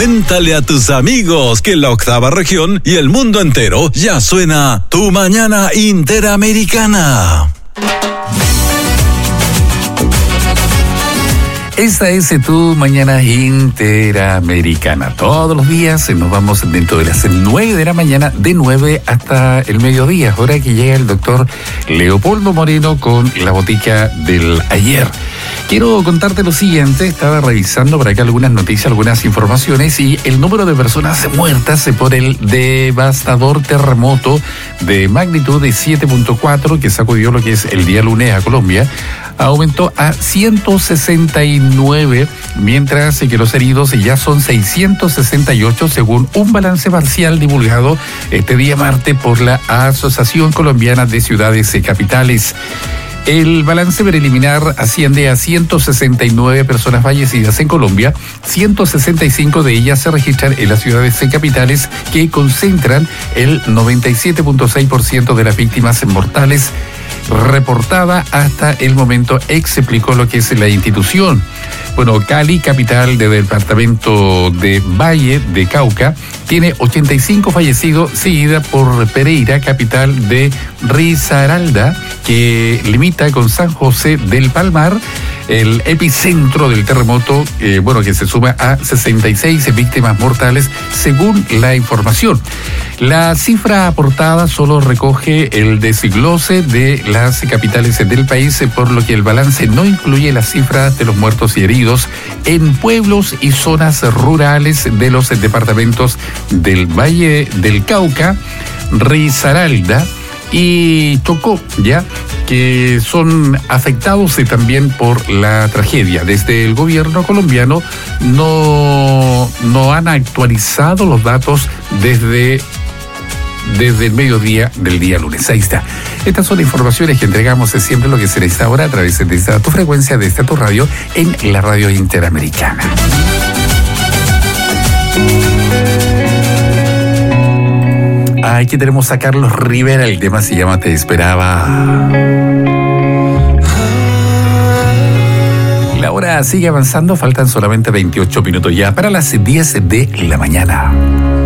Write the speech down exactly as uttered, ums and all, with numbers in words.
Cuéntale a tus amigos que en la octava región y el mundo entero ya suena Tu Mañana Interamericana. Esta es Tu Mañana Interamericana. Todos los días nos vamos dentro de las nueve de la mañana, de nueve hasta el mediodía, hora que llega el doctor Leopoldo Moreno con la botica del ayer. Quiero contarte lo siguiente, estaba revisando por acá algunas noticias, algunas informaciones, y el número de personas muertas por el devastador terremoto de magnitud de siete punto cuatro que sacudió lo que es el día lunes a Colombia aumentó a ciento sesenta y nueve, mientras que los heridos ya son seiscientos sesenta y ocho, según un balance parcial divulgado este día martes por la Asociación Colombiana de Ciudades y Capitales. El balance preliminar asciende a ciento sesenta y nueve personas fallecidas en Colombia, ciento sesenta y cinco de ellas se registran en las ciudades y capitales, que concentran el noventa y siete punto seis por ciento de las víctimas mortales reportada hasta el momento, explicó lo que es la institución. Bueno, Cali, capital del departamento de Valle de Cauca, tiene ochenta y cinco fallecidos, seguida por Pereira, capital de Risaralda, que limita con San José del Palmar, el epicentro del terremoto, eh, bueno, que se suma a sesenta y seis víctimas mortales, según la información. La cifra aportada solo recoge el desglose de las capitales del país, por lo que el balance no incluye las cifras de los muertos y heridos en pueblos y zonas rurales de los departamentos del Valle del Cauca, Risaralda y Chocó, ya, que son afectados también por la tragedia. Desde el gobierno colombiano no, no han actualizado los datos desde, desde el mediodía del día lunes. Ahí está. Estas son las informaciones que entregamos siempre, lo que será esta hora, a través de esta tu frecuencia, de esta tu radio, en la radio Interamericana. Aquí tenemos a Carlos Rivera, el tema se llama Te Esperaba. La hora sigue avanzando, faltan solamente veintiocho minutos ya para las diez de la mañana.